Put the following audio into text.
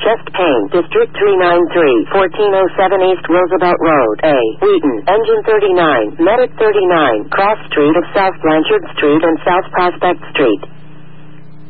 chest pain. District 393, 1407 East Roosevelt Road. A. Wheaton, Engine 39, Medic 39, Cross Street of South Blanchard Street and South Prospect Street.